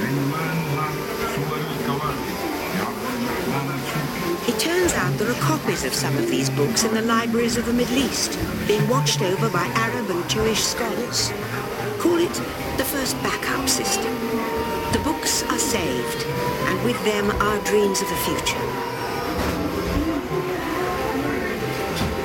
It turns out there are copies of some of these books in the libraries of the Middle East, being watched over by Arab and Jewish scholars. Call it the first backup system. The books are saved, and with them our dreams of the future.